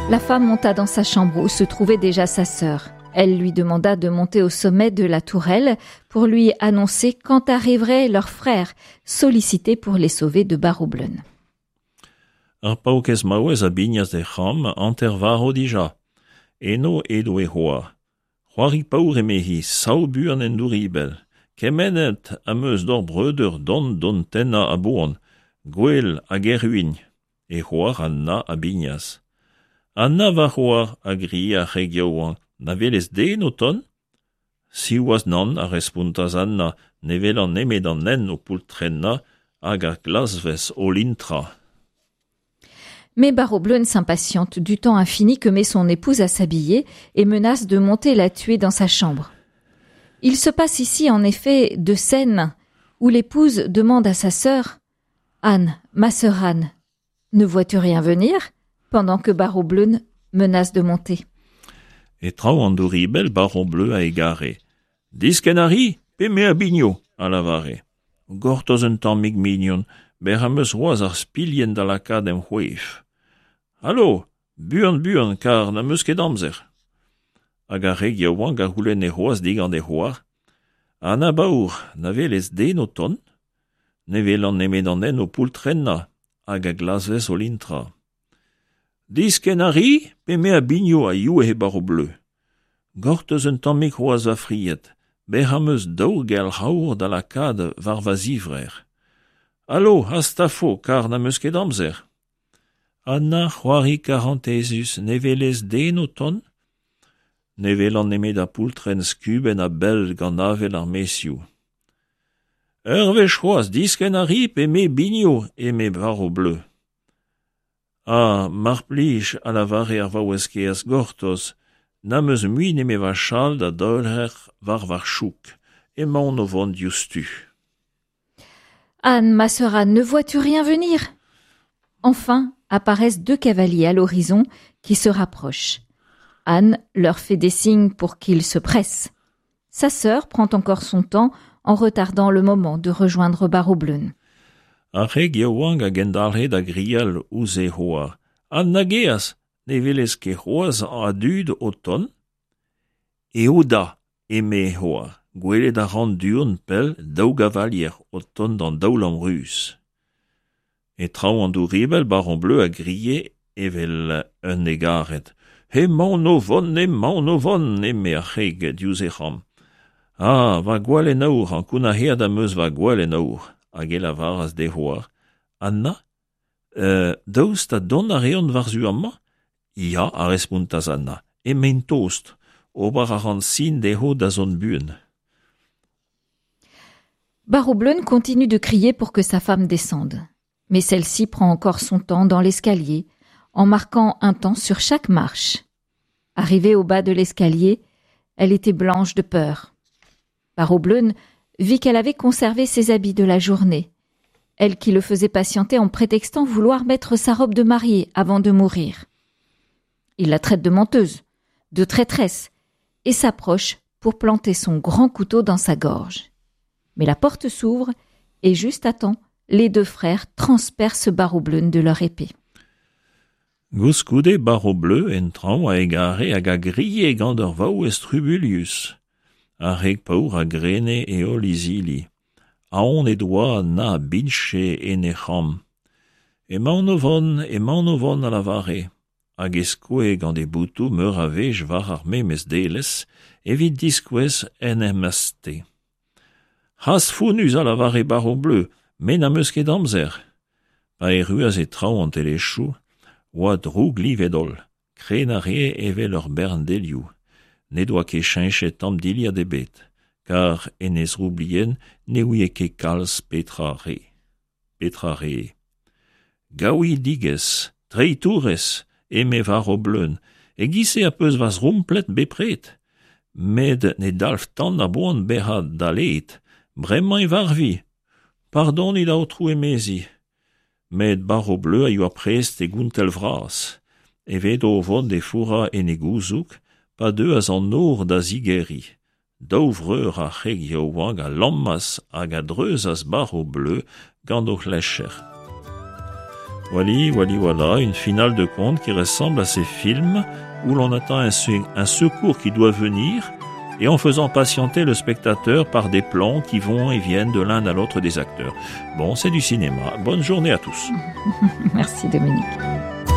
La femme monta dans sa chambre où se trouvait déjà sa sœur. Elle lui demanda de monter au sommet de la tourelle pour lui annoncer quand arriverait leur frère, sollicité pour les sauver de Barobleun. Ar paukez mauez a bignaz de cham antervaro dija. Eno edo e hoa. C'hoari paur emehi sao buan en douribel. Kemenet am eus d'or breuder don tenna a boan. Gwell a geruin. E c'hoar Anna a bignaz. Anna va c'hoar a gri a c'hegioan. Na velez den o ton? Si oaz nan a respuntaz Anna, ne velan nemet an nen o poultrenna hag a glasvez o lintra. Mais Barobleun s'impatiente du temps infini que met son épouse à s'habiller et menace de monter la tuer dans sa chambre. Il se passe ici en effet deux scènes où l'épouse demande à sa sœur « Anne, ma sœur Anne, ne vois-tu rien venir ?» pendant que Barobleun menace de monter. Et trao an douribel Barobleu a égaré. Diskenari, pe me a bigno, a lavare. Gortoz un tamm mig mignon, ber am eus roaz ar spilien da lakad em c'hwef. Allo, buan, kar na meus ket amzer. Hag a reg yaouan ga c'houlenn e c'hoaz digant e c'hoar. Anna baour, na velez den o ton? Ne velan nemet an en o poultrenna, hag a glasvez o lintra. Diskenari, pe me a bigno a you e Barobleu. Gorteus un tamm mig c'hoaz va friet, ber am eus daourgel c'haour da lakad var va zivrer. Allo, astafo, kar na meus ket amzer. Anna c'hoari karantezus, ne velez den o ton? Ne velan nemet a poultren skuben a bel gant avel ar mesioù. Vech c'hoaz, diskenari pe me bigno e me Barobleu. Ah, mar plij a lavare ar vaouezkeaz gortoz, na meus mui ne me va chal da dolher var chouk, e maon o vont diouztu. Anne, ma sœur Anne, ne vois-tu rien venir? Enfin, apparaissent deux cavaliers à l'horizon qui se rapprochent. Anne leur fait des signes pour qu'ils se pressent. Sa sœur prend encore son temps en retardant le moment de rejoindre Barobleun. A reg yaouan a gendalret a grial ouz e c'hoar. Anna geas, ne velez ket c'hoaz a dud o ton? E oda, eme e c'hoar, gwelet a ran duon pel daou gavalier o ton d'an daoulam rus. E trao an douribel Barobleu a grije evel un egaret. He maon o von, eme a reg diouz e c'ham. Ah, va gwall en aour, an koun a her da meus va gwall en aour. Hag e lavaras de c'hoar. Anna? Daoust a don a reont war-zu amma? Ya, a respuntaz Anna. E men toast, ober a ran sin de ho da zon buen. Barobleun continue de crier pour que sa femme descende. Mais celle-ci prend encore son temps dans l'escalier, en marquant un temps sur chaque marche. Arrivée au bas de l'escalier, elle était blanche de peur. Barobleun vit qu'elle avait conservé ses habits de la journée, elle qui le faisait patienter en prétextant vouloir mettre sa robe de mariée avant de mourir. Il la traite de menteuse, de traîtresse, et s'approche pour planter son grand couteau dans sa gorge. Mais la porte s'ouvre, et juste à temps, les deux frères transpercent Barobleun de leur épée. Gouskoude Barobleu entrant a egare hag a grije gant ur vaouez trubulius. A reg paour a grene e o lizili. Aon e doa na binche en e c'ham. E maon o von a lavare. Hag eskoe gant e boutou meur a vej var ar memez deles, evit diskouez en emaste. Has founus a lavare Barobleu, men a meus ket amzer. Pa e ruaz e trao an telechou, oa droug livedol, kren a re evel ur bern delioù. Ne doa ket cheñchet tamm dilia de bet, car enez roublien ne ouie ket kalz petra re. Gaoui digez, treitourez, eme Barobleun, e gise a peus vaz rumplet bepret, med ne dalf tan a boan behad da leet, bremañ varvi, pardonit a otrou emezi. Med Barobleu a you a prest e gountel vras, evet o vod e foura en e gouzouk, pa deus an nor da zigeri. Dauvreur a c'heg yaouan a lammas hag a dreuzas Barobleu gant o c'lecher. Voilà, une finale de conte qui ressemble à ces films où l'on attend un secours qui doit venir et en faisant patienter le spectateur par des plans qui vont et viennent de l'un à l'autre des acteurs. Bon, c'est du cinéma. Bonne journée à tous. Merci Dominique.